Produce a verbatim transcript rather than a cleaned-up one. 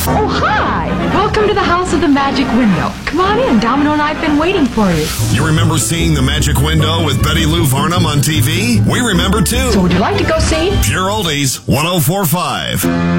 Oh, hi! Welcome to the House of the Magic Window. Come on in. Domino and I have been waiting for you. You remember seeing The Magic Window with Betty Lou Varnum on T V? We remember too. So would you like to go see? Pure Oldies, one oh four point five.